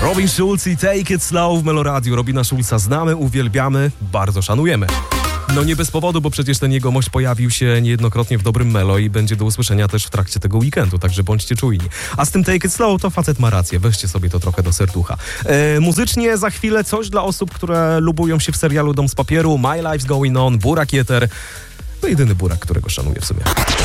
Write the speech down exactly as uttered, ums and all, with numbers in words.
Robin Schulz i Take It Slow w Meloradiu. Robina Schulza znamy, uwielbiamy, bardzo szanujemy. No nie bez powodu, bo przecież ten jegomość pojawił się niejednokrotnie w Dobrym Melo i będzie do usłyszenia też w trakcie tego weekendu, także bądźcie czujni. A z tym Take It Slow to facet ma rację, weźcie sobie to trochę do serducha. E, muzycznie za chwilę coś dla osób, które lubują się w serialu Dom z papieru, My Life's Going On, Burak Jeter. To jedyny Burak, którego szanuję w sumie.